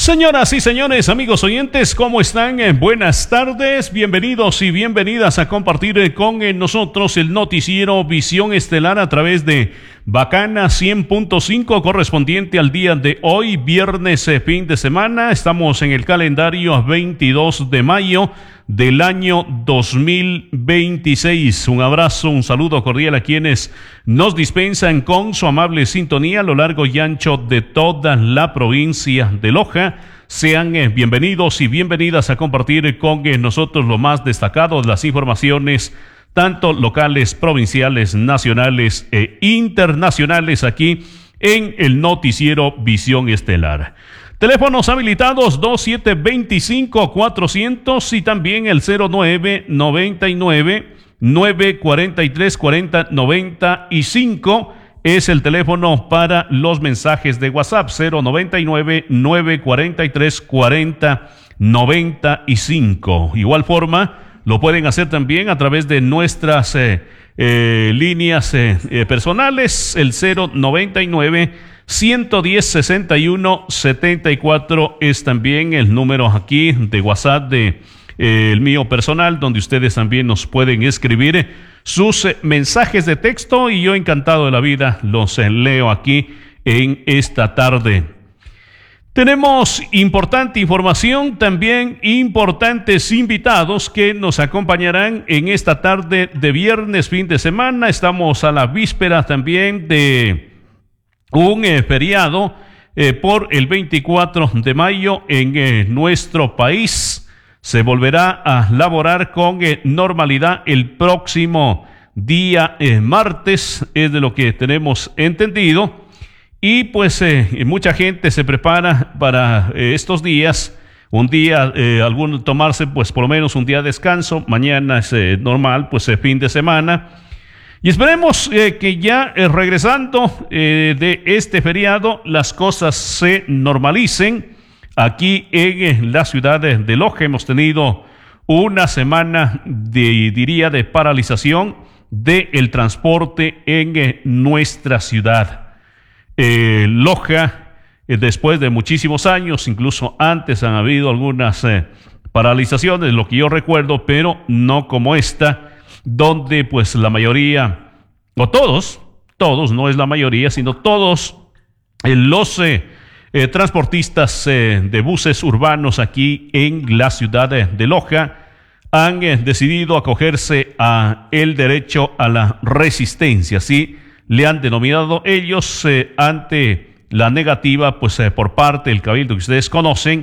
Señoras y señores, amigos oyentes, ¿cómo están? Buenas tardes, bienvenidos y bienvenidas a compartir con nosotros el noticiero Visión Estelar a través de Bacana 100.5 correspondiente al día de hoy, viernes, fin de semana. Estamos en el calendario 22 de mayo del año 2026. Un abrazo, un saludo cordial a quienes nos dispensan con su amable sintonía a lo largo y ancho de toda la provincia de Loja. Sean bienvenidos y bienvenidas a compartir con nosotros lo más destacado de las informaciones tanto locales, provinciales, nacionales e internacionales aquí en el noticiero Visión Estelar. Teléfonos habilitados 2725-400 y también el 0999-943-4095 es el teléfono para los mensajes de WhatsApp, 099-943-4095. Igual forma, lo pueden hacer también a través de nuestras líneas personales, el 099-110-6174 es también el número aquí de WhatsApp de el mío personal, donde ustedes también nos pueden escribir sus mensajes de texto y yo encantado de la vida los leo aquí en esta tarde. Tenemos importante información, también importantes invitados que nos acompañarán en esta tarde de viernes, fin de semana. Estamos a la víspera también de un feriado por el 24 de mayo en nuestro país. Se volverá a laborar con normalidad el próximo día martes, es de lo que tenemos entendido. Y pues mucha gente se prepara para estos días, un día, tomarse pues por lo menos un día de descanso, mañana es normal, pues fin de semana. Y esperemos que ya regresando de este feriado las cosas se normalicen. Aquí en la ciudad de Loja hemos tenido una semana de paralización del transporte en nuestra ciudad. Loja, después de muchísimos años, incluso antes han habido algunas paralizaciones, lo que yo recuerdo, pero no como esta, donde pues la mayoría, o todos, no es la mayoría, sino todos los transportistas de buses urbanos aquí en la ciudad de Loja han decidido acogerse a el derecho a la resistencia, ¿sí? Le han denominado ellos ante la negativa pues por parte del cabildo que ustedes conocen